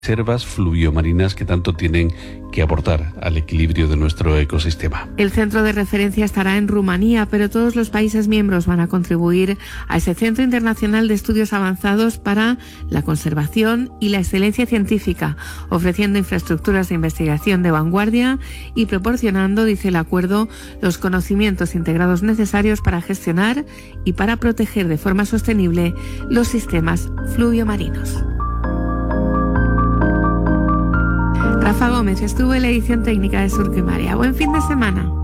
reservas fluviomarinas que tanto tienen que aportar al equilibrio de nuestro ecosistema. El centro de referencia estará en Rumanía, pero todos los países miembros van a contribuir a ese Centro Internacional de Estudios Avanzados para la Conservación y la Excelencia Científica, ofreciendo infraestructuras de investigación de vanguardia y proporcionando, dice el acuerdo, los conocimientos integrados necesarios para gestionar y para proteger de forma sostenible los sistemas fluviomarinos. Rafa Gómez estuvo en la edición técnica de Surco y Marea. Buen fin de semana.